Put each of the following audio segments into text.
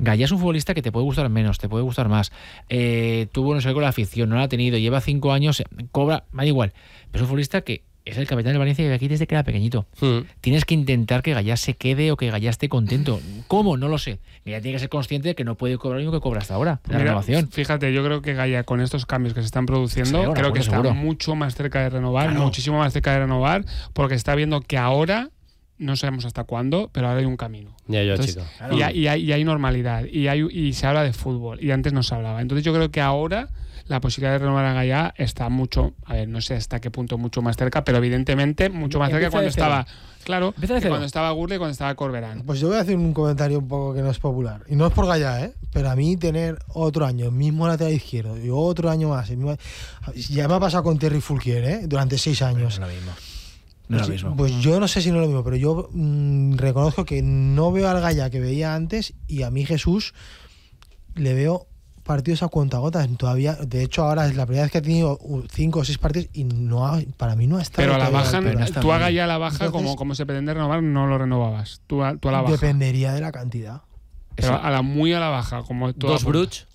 Gallá es un futbolista que te puede gustar menos, te puede gustar más. Tuvo no sé con la afición, no la ha tenido, lleva 5 años, cobra, da igual. Pero es un futbolista que es el capitán del Valencia y aquí desde que era pequeñito. Tienes que intentar que Gallá se quede o que Gallá esté contento. ¿Cómo? No lo sé. Gallá tiene que ser consciente de que no puede cobrar lo mismo que cobra hasta ahora, la renovación. Fíjate, yo creo que Gallá, con estos cambios que se están produciendo, creo que está mucho más cerca de renovar, muchísimo más cerca de renovar, porque está viendo que ahora, no sabemos hasta cuándo, pero ahora hay un camino. Entonces, y hay normalidad, y se habla de fútbol, y antes no se hablaba. Entonces yo creo que ahora la posibilidad de renovar a Gallá está mucho, a ver, no sé hasta qué punto mucho más cerca, pero evidentemente mucho más cerca cuando estaba, claro, cuando estaba Gurley y cuando estaba Corberán. Pues yo voy a hacer un comentario un poco que no es popular, y no es por Gallá, pero a mí tener otro año, el mismo lateral izquierdo, y otro año más, ya me ha pasado con Terry Fulquier, durante 6 años. No es lo mismo. No es lo mismo. Pues yo no sé si no es lo mismo, pero yo reconozco que no veo al Gallá que veía antes, y a mí Jesús le veo partidos a cuentagotas todavía. De hecho, ahora es la primera vez que ha tenido 5 o 6 partidos y para mí no ha estado. Pero a la baja, tú a Gallá a la baja, entonces, como se pretende renovar, no lo renovabas. Tú a la baja. Dependería de la cantidad. Pero muy a la baja, como todo. 2 Bruch.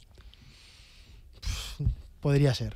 Podría ser.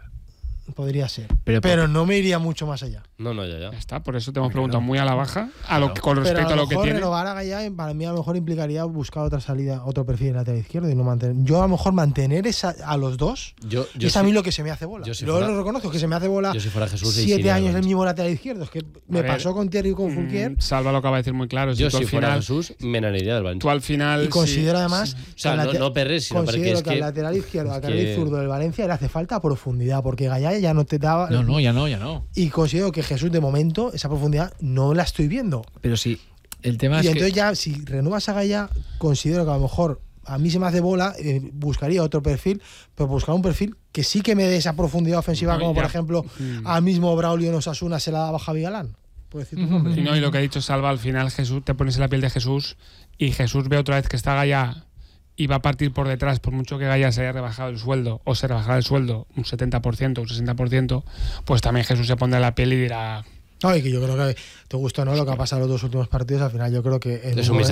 Pero no me iría mucho más allá. No, ya. Ya está, por eso te hemos preguntado muy a la baja, con respecto a lo que tiene. Renovar a Gallá, para mí a lo mejor implicaría buscar otra salida, otro perfil en lateral izquierdo y no mantener. Yo a lo mejor mantener a los dos es a mí lo que se me hace bola. Yo lo reconozco, que se me hace bola. Yo si fuera Jesús 7 años el mismo lateral izquierdo. Es que me pasó con Thierry y con Fulquier. Salva lo acaba de decir muy claro. Yo si fuera Jesús me enaniría del Valencia. Tú al final. Y considero además. O sea, no perres, sino porque considero que al lateral izquierdo, al carril zurdo del Valencia le hace falta profundidad, porque Gallá ya no te daba. No, ya no. Y considero que Jesús, de momento, esa profundidad no la estoy viendo. Pero sí, el tema es que... Y entonces que... ya, si renuevas a Gallá, considero que a lo mejor a mí se me hace bola, buscaría otro perfil, pero buscar un perfil que sí que me dé esa profundidad ofensiva, como por ejemplo, al mismo Braulio en Osasuna se la daba Javi Galán. Por decir tu nombre. Y lo que ha dicho Salva, al final Jesús, te pones en la piel de Jesús y Jesús ve otra vez que está Gallá y va a partir por detrás, por mucho que Gallá se haya rebajado el sueldo o se rebajara el sueldo un 70%, un 60%, pues también Jesús se pondrá en la piel y dirá... No, y que yo creo que te gustó, ¿no? Lo que ha pasado en los 2 últimos partidos, al final yo creo que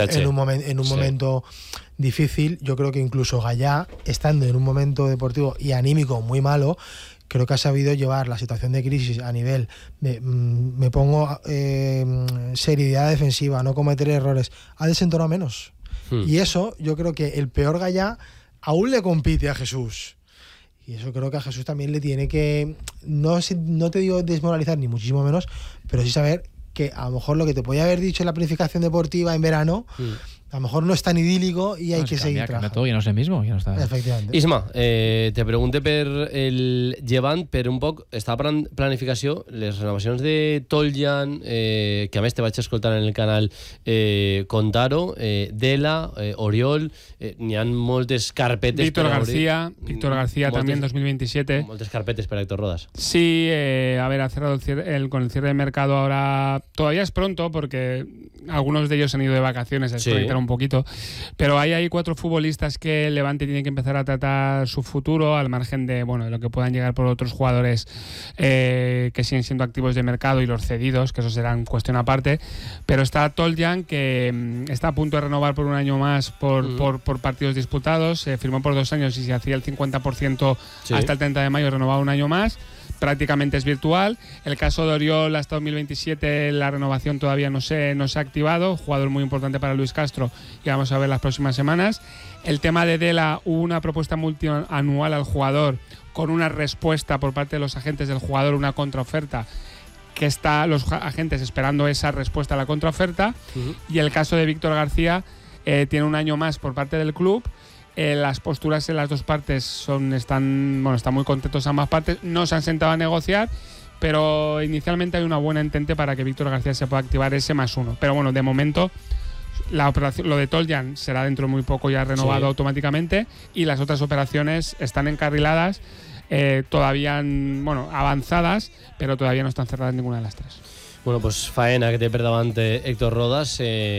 en un momento difícil, yo creo que incluso Gallá, estando en un momento deportivo y anímico muy malo, creo que ha sabido llevar la situación de crisis a nivel de me pongo seriedad defensiva, no cometer errores, ha desentonado menos. Y eso, yo creo que el peor Gallá aún le compite a Jesús. Y eso creo que a Jesús también le tiene que, no te digo desmoralizar ni muchísimo menos, pero sí saber que a lo mejor lo que te podía haber dicho en la planificación deportiva en verano, a lo mejor no es tan idílico y hay que seguir trabajando. Todo, ya no es el mismo, ya no está. Efectivamente. Isma, te pregunté per el llevant, per un poc, estava planificació, les renovacions de Toljan, que a més te vaig escoltar en el canal Contaro, Dela, Oriol, n'hi ha moltes carpetes. Víctor García también 2027. Moltes carpetes per a Héctor Rodas. Sí, a ver, ha cerrado con el cierre de mercado ahora. Todavía es pronto porque algunos de ellos han ido de vacaciones a desconectar un poquito, pero hay ahí 4 futbolistas que el Levante tiene que empezar a tratar su futuro al margen de lo que puedan llegar por otros jugadores que siguen siendo activos de mercado y los cedidos, que eso serán cuestión aparte. Pero está Toljan, que está a punto de renovar por un año más por partidos disputados, firmó por 2 años y se hacía el 50% hasta el 30 de mayo, renovaba un año más. Prácticamente es virtual. El caso de Oriol hasta 2027 la renovación todavía no se ha activado, jugador muy importante para Luis Castro y vamos a ver las próximas semanas. El tema de Dela, hubo una propuesta multianual al jugador con una respuesta por parte de los agentes del jugador, una contraoferta, que está los agentes esperando esa respuesta a la contraoferta. Y el caso de Víctor García tiene un año más por parte del club. Las posturas en las dos partes están muy contentos ambas partes, no se han sentado a negociar, pero inicialmente hay una buena entente para que Víctor García se pueda activar ese +1. Pero de momento la operación, lo de Toljan será dentro de muy poco ya renovado automáticamente, y las otras operaciones están encarriladas, todavía avanzadas, pero todavía no están cerradas ninguna de las 3. Bueno, pues faena que té per davant Héctor Rodas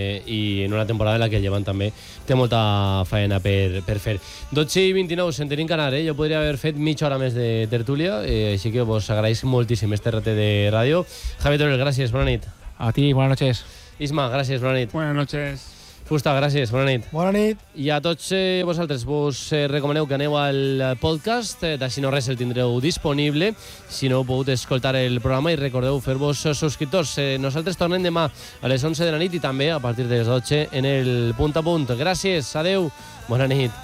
i en una temporada en la que el Llevant també té molta faena per fer. 12:29, se'n tenim que anar, Jo podria haver fet mitja hora més de tertúlia, així que vos agraïsc moltíssim este rate de ràdio. Javi Torres, gràcies, bona nit. A ti, buenas noches. Isma, gràcies, bona nit. Buenas noches. Fusta, gràcies, bona nit. Bona nit. I a tots vosaltres vos recomaneu que aneu al podcast, d'així no res el tindreu disponible, si no heu pogut escoltar el programa, i recordeu fer-vos subscriptors. Nosaltres tornem demà a les 11 de la nit i també a partir de les 12 en el Punt a Punt. Gràcies, adeu, bona nit.